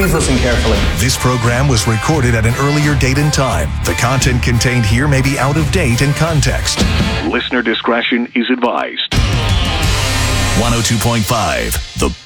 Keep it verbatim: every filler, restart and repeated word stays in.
Please listen carefully. This program was recorded at an earlier date and time. The content contained here may be out of date in context. Listener discretion is advised. one oh two point five, The